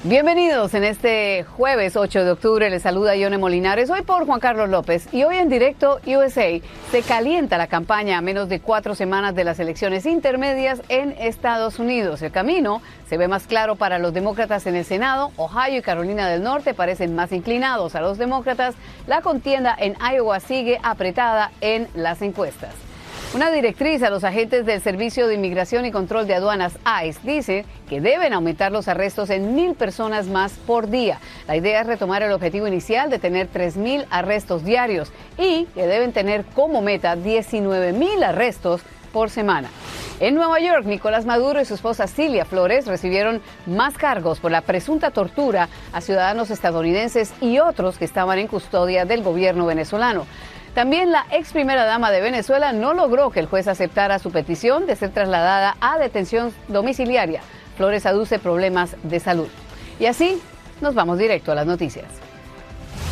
Bienvenidos en este jueves 8 de octubre. Les saluda Yone Molinares, hoy por Juan Carlos López. Y hoy en Directo USA se calienta la campaña a menos de 4 semanas de las elecciones intermedias en Estados Unidos. El camino se ve más claro para los demócratas en el Senado. Ohio y Carolina del Norte parecen más inclinados a los demócratas. La contienda en Iowa sigue apretada en las encuestas. Una directriz a los agentes del Servicio de Inmigración y Control de Aduanas ICE dice que deben aumentar los arrestos en 1,000 personas más por día. La idea es retomar el objetivo inicial de tener 3,000 arrestos diarios y que deben tener como meta 19,000 arrestos por semana. En Nueva York, Nicolás Maduro y su esposa Cilia Flores recibieron más cargos por la presunta tortura a ciudadanos estadounidenses y otros que estaban en custodia del gobierno venezolano. También la ex primera dama de Venezuela no logró que el juez aceptara su petición de ser trasladada a detención domiciliaria. Flores aduce problemas de salud. Y así nos vamos directo a las noticias.